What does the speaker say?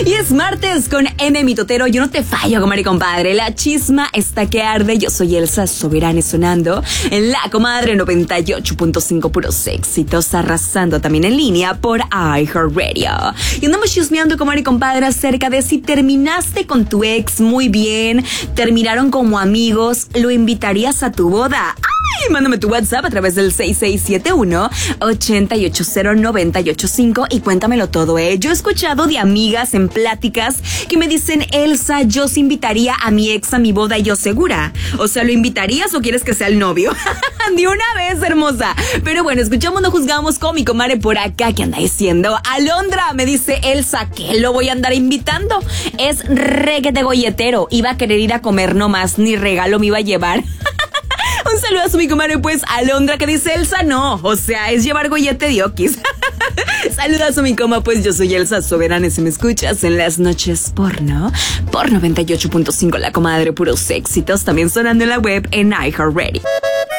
Y es martes con M Mitotero. Yo no te fallo, comadre y compadre. La chisma está que arde. Yo soy Elsa Soberane sonando en la comadre 98.5 puros éxitos, arrasando también en línea por iHeartRadio. Y andamos chismeando, comadre y compadre, acerca de si terminaste con tu ex muy bien, terminaron como amigos, ¿lo invitarías a tu boda? ¡Ay! Mándame tu WhatsApp a través del 6671-880-985 y cuéntamelo todo, Yo he escuchado de amigas en pláticas que me dicen, Elsa, yo sí invitaría a mi ex a mi boda y yo segura. O sea, ¿lo invitarías o quieres que sea el novio? De una vez, hermosa. Pero bueno, escuchamos, no juzgamos con mi comadre por acá que anda diciendo. Alondra me dice, Elsa, ¿qué lo voy a andar invitando? Es reguete golletero. Iba a querer ir a comer nomás, ni regalo me iba a llevar. Un saludo a mi comadre, pues, Alondra, que dice, Elsa, no. O sea, es llevar gollete de okis. Saludos a mi coma, pues yo soy Elsa Soberane, si me escuchas en las noches porno, por 98.5 la comadre, puros éxitos, también sonando en la web en iHeartRadio.